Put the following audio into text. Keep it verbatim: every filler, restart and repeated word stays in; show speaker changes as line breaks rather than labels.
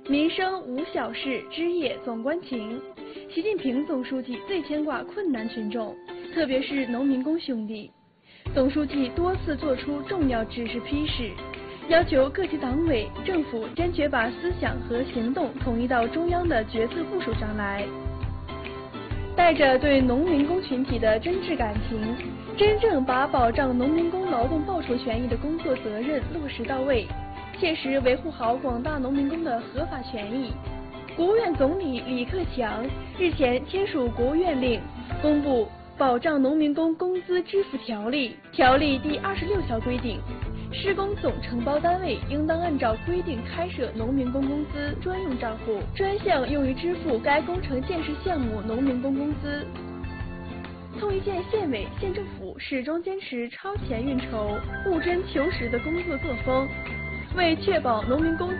民生无小事，枝叶总关情。习近平总书记最牵挂困难群众，特别是农民工兄弟。总书记多次作出重要指示批示，要求各级党委政府坚决把思想和行动统一到中央的决策部署上来。带着对农民工群体的真挚感情，真正把保障农民工劳动报酬权益的工作责任落实到位，切实维护好广大农民工的合法权益。国务院总理李克强日前签署国务院令，公布《保障农民工工资支付条例》。条例第二十六条规定，施工总承包单位应当按照规定开设农民工工资专用账户，专项用于支付该工程建设项目农民工工资。通一县县委县政府始终坚持超前运筹、务真求实的工作作风，为确保农民工